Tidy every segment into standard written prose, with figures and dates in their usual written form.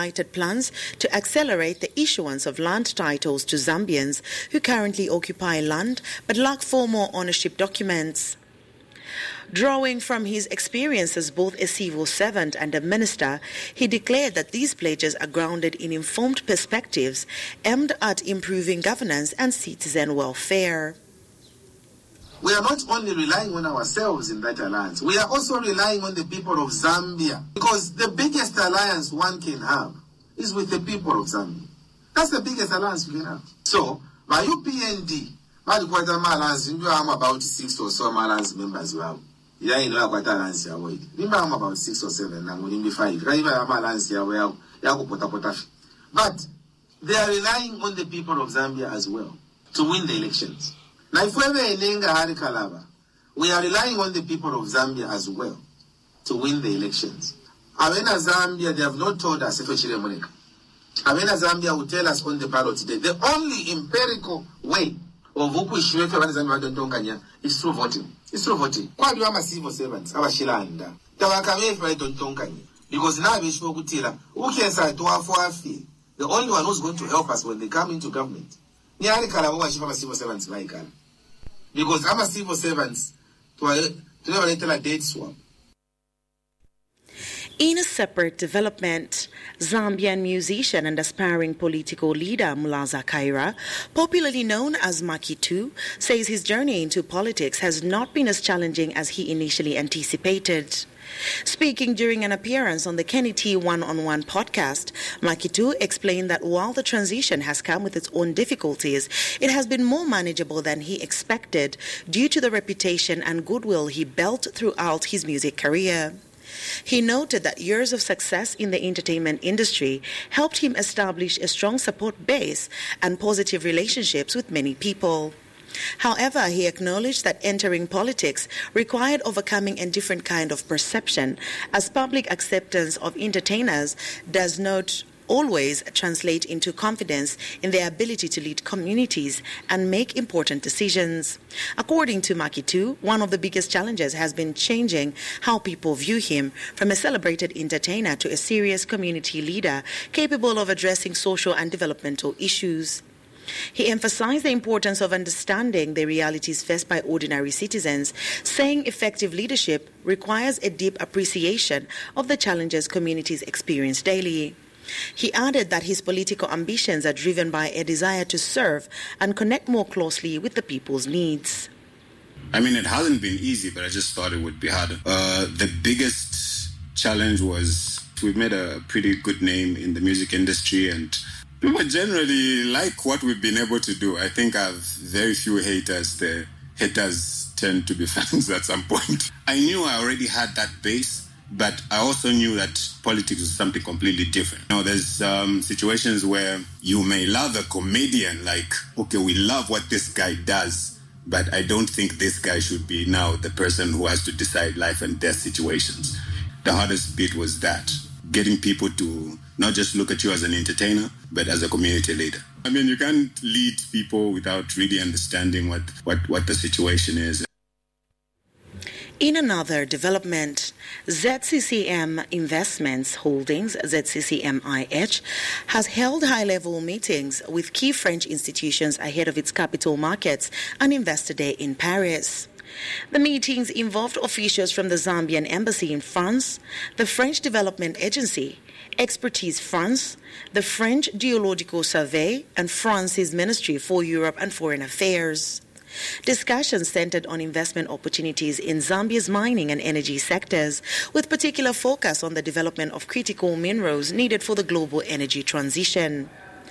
highlighted plans to accelerate the issuance of land titles to Zambians who currently occupy land but lack formal ownership documents. Drawing from his experience as both a civil servant and a minister, he declared that these pledges are grounded in informed perspectives aimed at improving governance and citizen welfare. We are not only relying on ourselves in that alliance, we are also relying on the people of Zambia, because the biggest alliance one can have is with the people of Zambia. That's the biggest alliance you can have. So, by UPND, I'm about 6 or so alliance members. Yeah, you know what alliance you avoid. I'm about 6 or 7, I'm going to be 5. But they are relying on the people of Zambia as well to win the elections. Now, if we are relying on the people of Zambia as well to win the elections. Avena Zambia, they have not told us if Avena Zambia will tell us on the ballot today. The only empirical way of Zambia is through voting. It's through voting. Why do you have civil servants? Because now we spoke with Tila. Who can say to our the only one who's going to help us when they come into government? Civil servants like because I'm a civil servants to never let a date swap. In a separate development, Zambian musician and aspiring political leader Mulaza Kaira, popularly known as Makitu, says his journey into politics has not been as challenging as he initially anticipated. Speaking during an appearance on the Kenny T One-on-One podcast, Makitu explained that while the transition has come with its own difficulties, it has been more manageable than he expected due to the reputation and goodwill he built throughout his music career. He noted that years of success in the entertainment industry helped him establish a strong support base and positive relationships with many people. However, he acknowledged that entering politics required overcoming a different kind of perception, as public acceptance of entertainers does not always translate into confidence in their ability to lead communities and make important decisions. According to Makitu, one of the biggest challenges has been changing how people view him from a celebrated entertainer to a serious community leader capable of addressing social and developmental issues. He emphasized the importance of understanding the realities faced by ordinary citizens, saying effective leadership requires a deep appreciation of the challenges communities experience daily. He added that his political ambitions are driven by a desire to serve and connect more closely with the people's needs. I mean, it hasn't been easy, but I just thought it would be harder. The biggest challenge was we've made a pretty good name in the music industry, and people generally like what we've been able to do. I think I have very few haters. The haters tend to be fans at some point. I knew I already had that base, but I also knew that politics was something completely different. You know, there's situations where you may love a comedian, like, okay, we love what this guy does, but I don't think this guy should be now the person who has to decide life and death situations. The hardest bit was that, getting people to not just look at you as an entertainer, but as a community leader. I mean, you can't lead people without really understanding what the situation is. In another development, ZCCM Investments Holdings, ZCCMIH, has held high-level meetings with key French institutions ahead of its capital markets and Investor Day in Paris. The meetings involved officials from the Zambian Embassy in France, the French Development Agency, Expertise France, the French Geological Survey, and France's Ministry for Europe and Foreign Affairs. Discussions centered on investment opportunities in Zambia's mining and energy sectors, with particular focus on the development of critical minerals needed for the global energy transition.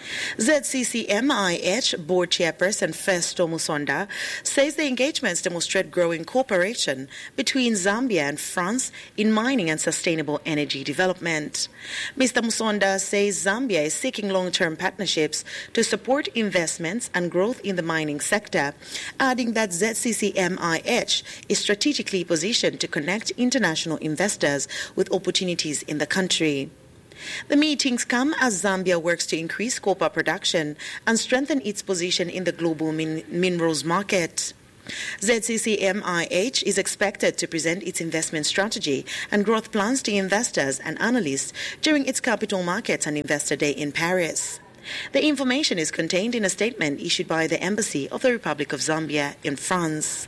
ZCCMIH Board Chairperson Festo Musonda says the engagements demonstrate growing cooperation between Zambia and France in mining and sustainable energy development. Mr. Musonda says Zambia is seeking long-term partnerships to support investments and growth in the mining sector, adding that ZCCMIH is strategically positioned to connect international investors with opportunities in the country. The meetings come as Zambia works to increase copper production and strengthen its position in the global minerals market. ZCCMIH is expected to present its investment strategy and growth plans to investors and analysts during its Capital Markets and Investor Day in Paris. The information is contained in a statement issued by the Embassy of the Republic of Zambia in France.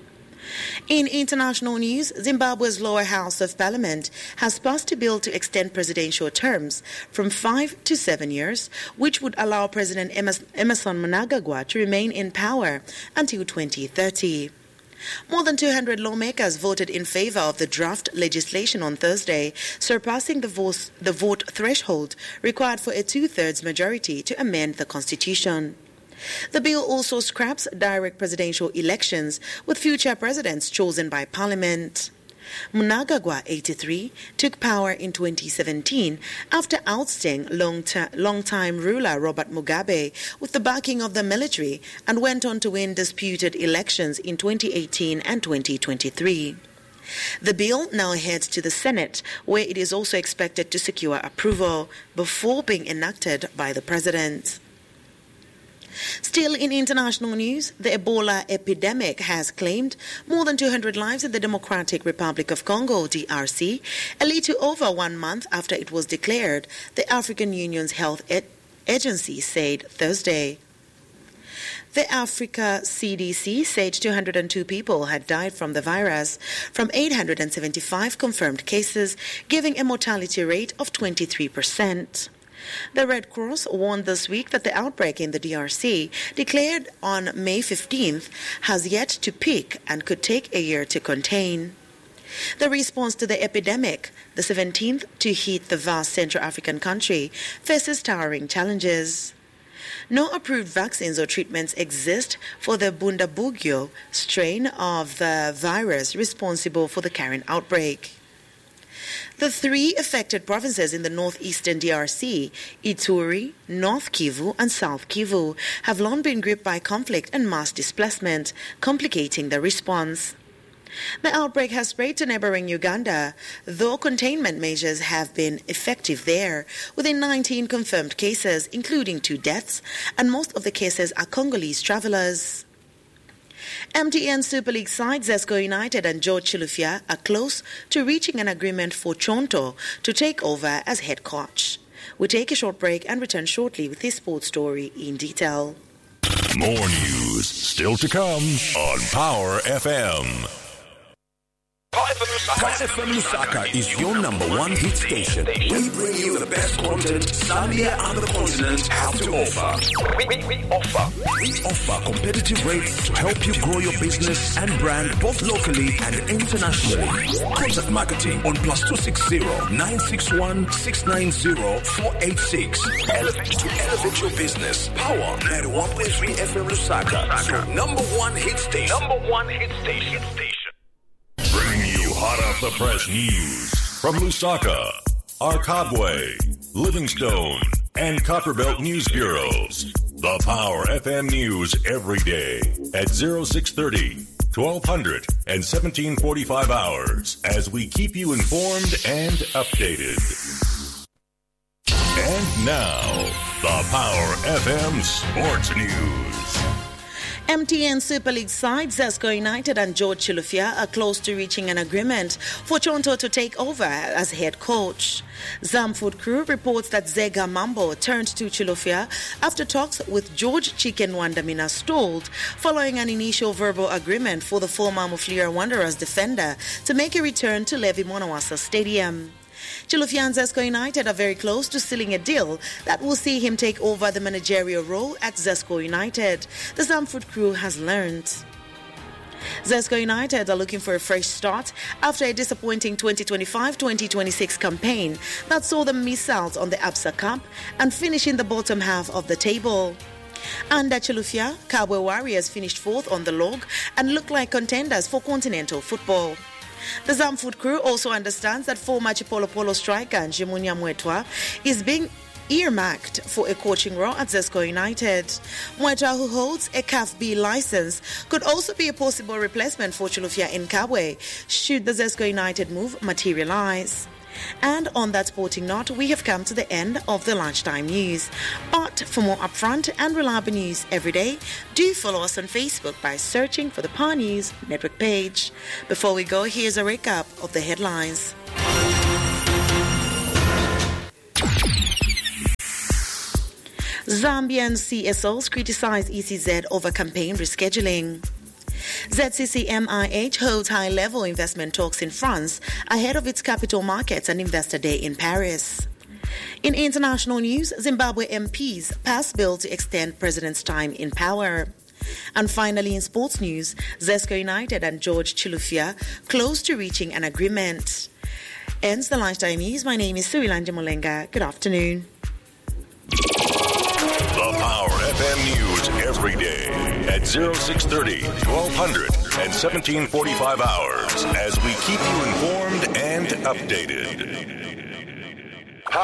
In international news, Zimbabwe's lower house of parliament has passed a bill to extend presidential terms from 5 to 7 years, which would allow President Emmerson Mnangagwa to remain in power until 2030. More than 200 lawmakers voted in favor of the draft legislation on Thursday, surpassing the vote threshold required for a two-thirds majority to amend the constitution. The bill also scraps direct presidential elections with future presidents chosen by parliament. Mnangagwa, 83, took power in 2017 after ousting long-time ruler Robert Mugabe with the backing of the military and went on to win disputed elections in 2018 and 2023. The bill now heads to the Senate, where it is also expected to secure approval before being enacted by the president. Still in international news, the Ebola epidemic has claimed more than 200 lives in the Democratic Republic of Congo, DRC, a little over 1 month after it was declared, the African Union's health agency said Thursday. The Africa CDC said 202 people had died from the virus, from 875 confirmed cases, giving a mortality rate of 23%. The Red Cross warned this week that the outbreak in the DRC, declared on May 15th, has yet to peak and could take a year to contain. The response to the epidemic, the 17th to hit the vast Central African country, faces towering challenges. No approved vaccines or treatments exist for the Bundibugyo strain of the virus responsible for the current outbreak. The 3 affected provinces in the northeastern DRC, Ituri, North Kivu and South Kivu, have long been gripped by conflict and mass displacement, complicating the response. The outbreak has spread to neighboring Uganda, though containment measures have been effective there, within 19 confirmed cases, including 2 deaths, and most of the cases are Congolese travelers. MTN Super League sides Zesco United and George Chilufya are close to reaching an agreement for Chonto to take over as head coach. We take a short break and return shortly with this sports story in detail. More news still to come on Power FM. Power FM Lusaka is your number 1 hit station. We bring you the best content Zambia and the continent have to offer. We offer competitive rates to help you grow your business and brand both locally and internationally. Contact marketing on +260 961 690 486. Elevate your business. Power 91.3 FM Lusaka. So number 1 hit station. Bringing you hot off the press news from Lusaka, Arkabwe, Livingstone, and Copperbelt News Bureaus. The Power FM News every day at 0630, 1200, and 1745 hours as we keep you informed and updated. And now, the Power FM Sports News. MTN Super League sides Zesco United and George Chilufya are close to reaching an agreement for Chonto to take over as head coach. Zamfood Crew reports that Zega Mambo turned to Chilufya after talks with George Chicken Wandamina stalled following an initial verbal agreement for the former Mufulira Wanderers defender to make a return to Levi Monawasa Stadium. Chilufya and Zesco United are very close to sealing a deal that will see him take over the managerial role at Zesco United, the Zamfood Crew has learned. Zesco United are looking for a fresh start after a disappointing 2025-2026 campaign that saw them miss out on the Absa Cup and finish in the bottom half of the table. Under Chilufya, Kabwe Warriors finished 4th on the log and look like contenders for continental football. The Zamfood Crew also understands that former Chipolo Polo striker Njimunya Mwetwa is being earmarked for a coaching role at Zesco United. Mwetwa, who holds a CAF B license, could also be a possible replacement for Chilufya in Kabwe should the Zesco United move materialize. And on that sporting note, we have come to the end of the lunchtime news. But for more upfront and reliable news every day, do follow us on Facebook by searching for the Power News Network page. Before we go, here's a recap of the headlines. Zambian CSOs criticize ECZ over campaign rescheduling. ZCC-MIH holds high-level investment talks in France ahead of its capital markets and investor day in Paris. In international news, Zimbabwe MPs pass bill to extend president's time in power. And finally, in sports news, Zesco United and George Chilufya close to reaching an agreement. Ends the lunchtime news. My name is Suilanja Molenga. Good afternoon. The Power FM News every day at 0630, 1200, and 1745 hours as we keep you informed and updated.